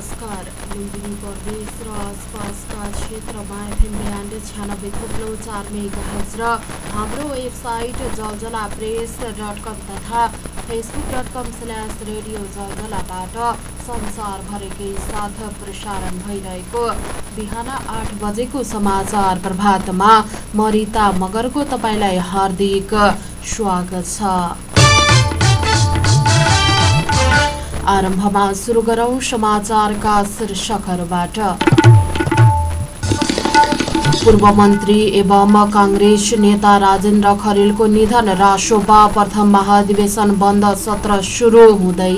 नमस्कार। लुम्बिनी प्रदेश र आसपासका क्षेत्रमा FM 96.4 मेगाहर्ज र हाम्रो वेबसाइट जलजलाप्रेस.com तथा facebook.com/रेडियो जलजलाबाट संसारभरिकै साथ प्रसारण भइरहेको बिहान 8 बजेको समाचार प्रभातमा म रिता मगरको तपाईलाई हार्दिक स्वागत छ। आरम्भमा सुरु गरौं समाचारका शीर्षकहरूबाट। पूर्व मन्त्री एवं कांग्रेस नेता राजेन्द्र खरेलको निधन, रासोपा प्रथम महाधिवेशन बन्द सत्र सुरु हुँदै।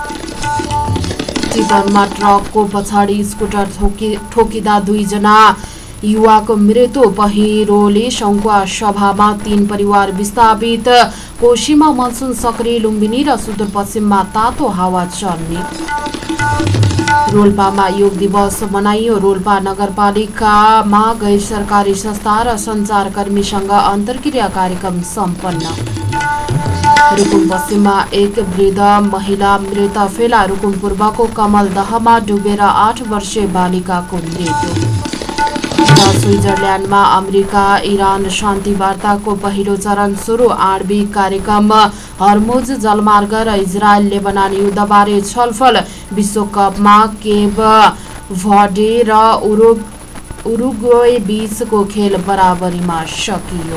चितवनमा ट्रकको पछाडि स्कुटर ठोकिँदा 2 जना युवाको मृत्यु, पहिरोले सङ्खुवा सभामा 3 परिवार विस्थापित। कोशीमा मनसुन सक्रिय, लुम्बिनी र सुदूरपश्चिममा तातो हावा चल्ने। रोल्पामा योग दिवस मनाइयो, रोल्पा नगरपालिकामा गैर सरकारी संस्था र सञ्चारकर्मीसँग अन्तर्क्रिया कार्यक्रम सम्पन्न। रुकुम पश्चिममा एक वृद्ध महिला मृत फेला, रुकुम पूर्वको कमलदहमा डुबेर 8 वर्षीय बालिकाको मृत्यु। स्विजरल्याण्डमा अमेरिका इरान शान्ति वार्ताको पहिलो चरण सुरु, आणविक कार्यक्रम, हर्मुज जलमार्ग र इजरायल लेबनान युद्धबारे छलफल। विश्वकपमा केप भर्डे र उरुग्वे बीचको खेल बराबरीमा सकियो।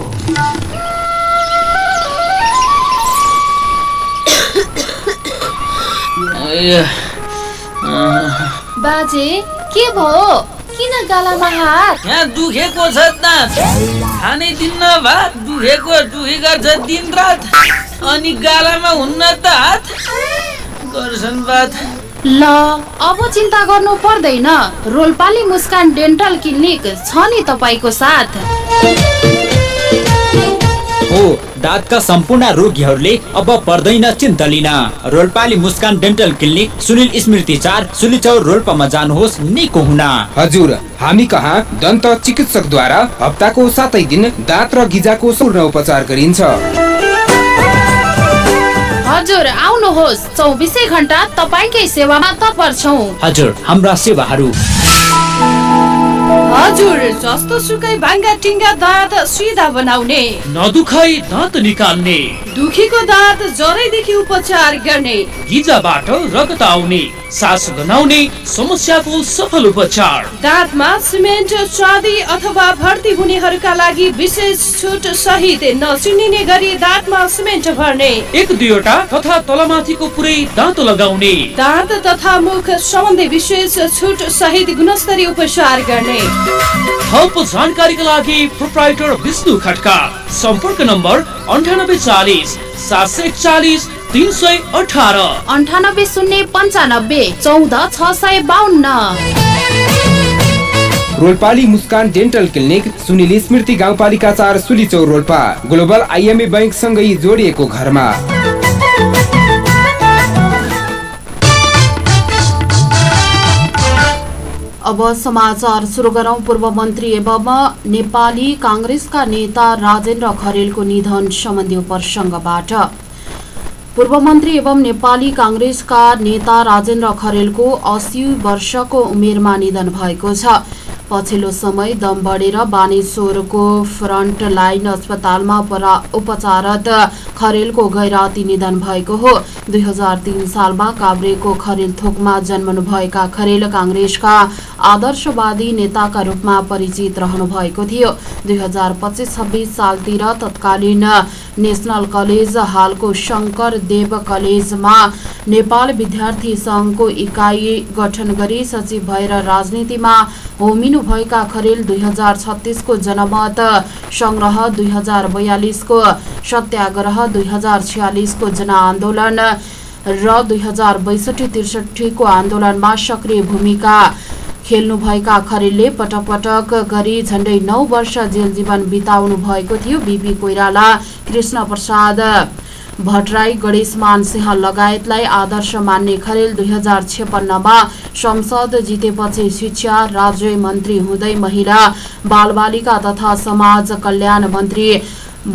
बाजे के भयो? किन गालामा हात? यहाँ दुखेको छ त, खानै दिन्न भात, दुखेको दुखी गर्छ दिन रात, अनि गालामा हुन्न त हात गर्छन् बात। ल अब चिन्ता गर्नु पर्दैन, रोल्पाली मुस्कान डेन्टल क्लिनिक छ नि तपाईको साथ। हो, दाँतका सम्पूर्ण रोगीहरूले अब पर्दैन चिन्ता लिन। रोल्पाली मुस्कान डेन्टल क्लिनिक, सुनिल स्मृति 4, सुलीचौर, रोल्पामा जानुहोस् निको हुन। हजुर, हामी कहाँ दन्त चिकित्सकद्वारा हप्ताको 7 दिन दाँत र गिजाको सम्पूर्ण उपचार गरिन्छ। हजुर आउनुहोस्, 24 घण्टा तपाईकै सेवामा तत्पर छौं। हजुर, हाम्रा सेवाहरू हजुर, जस्तो सुकै भाङ्गा टिङ्गा दाँत सिधा बनाउने, नदुखाइ दाँत निकाल्ने, दुखीको दाँत जरैदेखि उपचार गर्ने, गिजाबाट रगत आउने, सास गनाउने समस्याको सफल उपचार। दाँतमा सिमेन्ट चाँदी अथवा भर्ती हुनेहरूका लागि विशेष छुट सहित नचिनिने गरी दाँतमा सिमेन्ट भर्ने, 1-2 वटा तथा तलमाथिको पुरै दाँत लगाउने, दाँत तथा मुख सम्बन्धी विशेष छुट सहित गुणस्तरीय उपचार गर्ने। थप जानकारीका लागि प्रोप्राइटर विष्णु खड्का, सम्पर्क नम्बर 9840 741 318 9809 14 रोल्पाली मुस्कान डेन्टल क्लिनिक, सुनिल स्मृति गाउँपालिका 4, सुलीचौर, रोल्पा। ग्लोबल IMA बैंक सँगै जोडिएको घरमा। अब समाचार सुरु गरौं। पूर्व मन्त्री एवं नेपाली कांग्रेसका नेता राजेन्द्र खरेलको निधन सम्बन्धी प्रसङ्गबाट। पूर्व मन्त्री एवं नेपाली कांग्रेसका नेता राजेन्द्र खरेलको 80 वर्षको उमेरमा निधन भएको छ। पछिल्लो समय दम बढेर बानेश्वरको फ्रन्ट लाइन अस्पतालमा उपचाररत खरेलको गैराती निधन भएको हो। 2003 सालमा काभ्रेको खरेल थोकमा जन्मनुभएका खरेल कांग्रेसका आदर्शवादी नेताका रूपमा परिचित रहनु भएको थियो। 2025-26 सालतिर तत्कालीन नेशनल कलेज, हालको शङ्कर देव कलेजमा नेपाल विद्यार्थी सङ्घको इकाइ गठन गरी सचिव भएर राजनीतिमा होमिनुभएका खरेल 2036 को जनमत संग्रह, 2042 को सत्याग्रह, 2046 को जनआन्दोलन र 2062-63 को आन्दोलनमा सक्रिय भूमिका खेल्नुभएका खरेलले पटक पटक गरी झण्डै 9 वर्ष जेल जीवन बिताउनु भएको थियो। बीपी कोइराला, कृष्ण प्रसाद भट्टराई, गणेशमान सिंह लगायतलाई आदर्श मान्ने खरेल 2056मा संसद जितेपछि शिक्षा राज्य मन्त्री हुँदै महिला बालबालिका तथा समाज कल्याण मन्त्री